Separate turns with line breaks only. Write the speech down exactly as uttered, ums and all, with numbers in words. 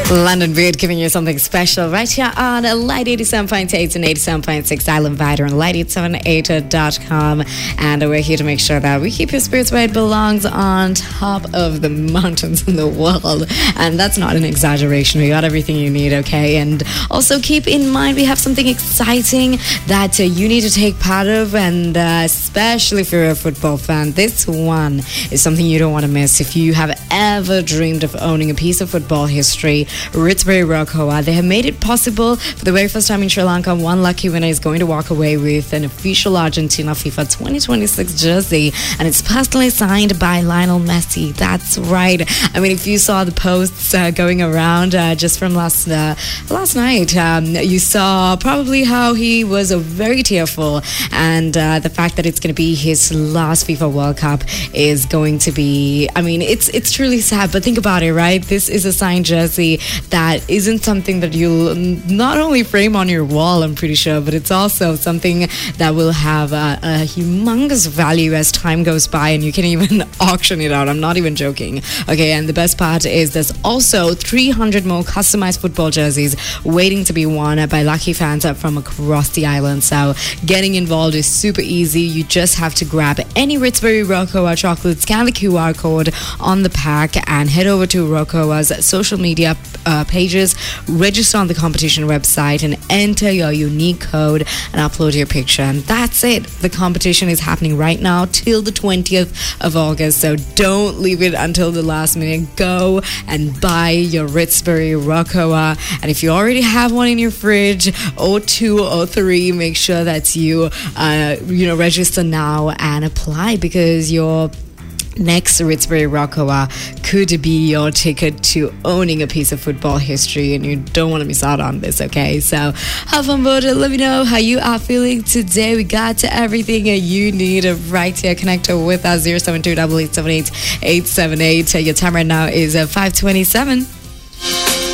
London Beard giving you something special right here on Light eighty-seven point eight and eighty-seven point six Island Vider and light eight seven eight dot com. And we're here to make sure that we keep your spirits where it belongs, on top of the mountains in the world. And that's not an exaggeration. We got everything you need, okay? And also keep in mind we have something exciting that uh, you need to take part of, and uh, especially if you're a football fan, this one is something you don't want to miss. If you have ever dreamed of owning a piece of football history, Ritzbury Rokoa, they have made it possible for the very first time in Sri Lanka. One lucky winner is going to walk away with an official Argentina FIFA twenty twenty-six jersey, and it's personally signed by Lionel Messi. That's right. I mean, if you saw the posts uh, going around uh, just from last uh, last night, um, you saw probably how he was uh, very tearful, and uh, the fact that it's going to be his last FIFA World Cup is going to be, I mean, it's it's truly sad, but think about it, right? This is a signed jersey that isn't something that you'll not only frame on your wall, I'm pretty sure, but it's also something that will have a, a humongous value as time goes by, and you can even auction it out. I'm not even joking. Okay, and the best part is there's also three hundred more customized football jerseys waiting to be won by lucky fans from across the island. So getting involved is super easy. You just have to grab any Ritzbury Rokoa chocolate, scan the Q R code on the pack, and head over to Rokoa's social media uh, pages, register on the competition website, and enter your unique code and upload your picture. And that's it. The competition is happening right now till the twentieth of August, so don't leave it until the last minute. Go and buy your Ritzbury Rokoa, and if you already have one in your fridge, or two or three, make sure that you uh, you know register now and apply, because your next Ritzbury Rokoa could be your ticket to owning a piece of football history, and you don't want to miss out on this, okay? So have fun, but let me know how you are feeling today. We got to everything you need right here. Connect with us, zero seven two eight eight seven eight eight seven eight. Your time right now is five twenty-seven.